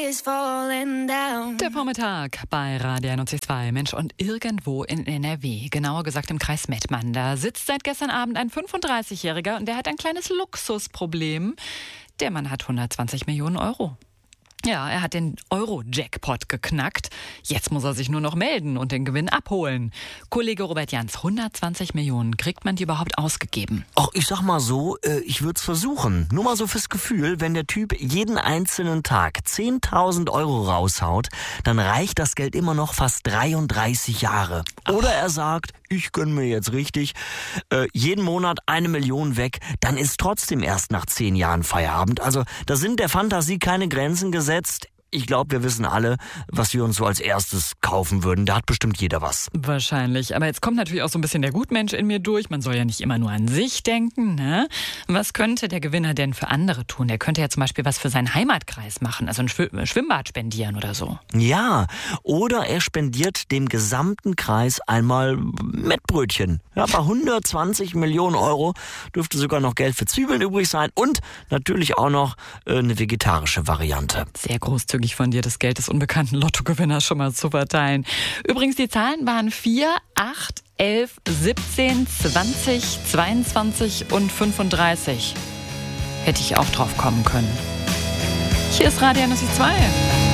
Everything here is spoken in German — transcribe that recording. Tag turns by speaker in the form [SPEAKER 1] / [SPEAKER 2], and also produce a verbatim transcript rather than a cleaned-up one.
[SPEAKER 1] is falling down.
[SPEAKER 2] Der Vormittag bei Radio einundzwanzig. Mensch, und irgendwo in N R W, genauer gesagt im Kreis Mettmann, da sitzt seit gestern Abend ein fünfunddreißigjähriger und der hat ein kleines Luxusproblem. Der Mann hat hundertzwanzig Millionen Euro. Ja, er hat den Euro-Jackpot geknackt. Jetzt muss er sich nur noch melden und den Gewinn abholen. Kollege Robert Jans, hundertzwanzig Millionen, kriegt man die überhaupt ausgegeben?
[SPEAKER 3] Ach, ich sag mal so, äh, ich würde es versuchen. Nur mal so fürs Gefühl, wenn der Typ jeden einzelnen Tag zehntausend Euro raushaut, dann reicht das Geld immer noch fast dreiunddreißig Jahre. Oder er sagt, ich gönn mir jetzt richtig, äh, jeden Monat eine Million weg, dann ist trotzdem erst nach zehn Jahren Feierabend. Also da sind der Fantasie keine Grenzen gesetzt. Ich glaube, wir wissen alle, was wir uns so als erstes kaufen würden. Da hat bestimmt jeder was.
[SPEAKER 2] Wahrscheinlich. Aber jetzt kommt natürlich auch so ein bisschen der Gutmensch in mir durch. Man soll ja nicht immer nur an sich denken, ne? Was könnte der Gewinner denn für andere tun? Der könnte ja zum Beispiel was für seinen Heimatkreis machen, also ein Schw- Schwimmbad spendieren oder so.
[SPEAKER 3] Ja, oder er spendiert dem gesamten Kreis einmal Mettbrötchen. Ja, bei hundertzwanzig Millionen Euro dürfte sogar noch Geld für Zwiebeln übrig sein und natürlich auch noch äh, eine vegetarische Variante.
[SPEAKER 2] Sehr großzügig von dir, das Geld des unbekannten Lottogewinners schon mal zu verteilen. Übrigens, die Zahlen waren vier, acht, elf, siebzehn, zwanzig, zweiundzwanzig und fünfunddreißig. Hätte ich auch drauf kommen können. Hier ist Radio einundzwanzig Komma zwei.